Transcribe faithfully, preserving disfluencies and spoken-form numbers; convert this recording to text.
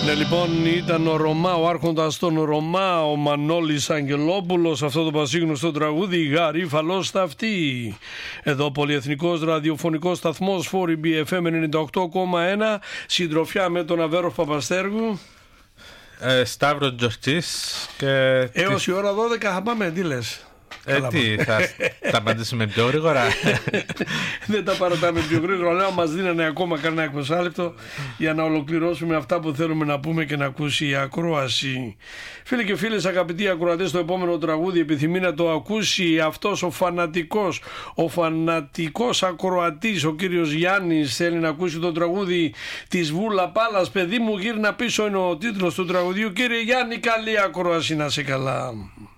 Ναι, λοιπόν, ήταν ο Ρωμά, ο άρχοντας των Ρωμά, ο Μανώλης Αγγελόπουλος, αυτό το πασίγνωστο τραγούδι «Γαρίφαλος στα αυτή». Εδώ πολυεθνικός ραδιοφωνικός σταθμός φορ μπι εφ εμ ενενήντα οκτώ κόμμα ένα, συντροφιά με τον Αβέρο Παπαστέργου. Ε, Σταύρος Τζορτζής και... Έως η ώρα δώδεκα θα πάμε, τι λες? Ε, τι, θα τα απαντήσουμε πιο γρήγορα? Δεν τα παρατάμε πιο γρήγορα, αλλά μας δίνανε ακόμα κανένα εικοσάλεπτο για να ολοκληρώσουμε αυτά που θέλουμε να πούμε και να ακούσει η ακρόαση. Φίλοι και φίλες, αγαπητοί ακροατές, το επόμενο τραγούδι επιθυμεί να το ακούσει αυτός ο φανατικός, ο φανατικός ακροατής, ο κύριος Γιάννης. Θέλει να ακούσει το τραγούδι της Βούλα Πάλας. «Παιδί μου γύρνα πίσω» είναι ο τίτλος του τραγουδιού. Κύριε Γιάννη, καλή ακρόαση, να σε καλά.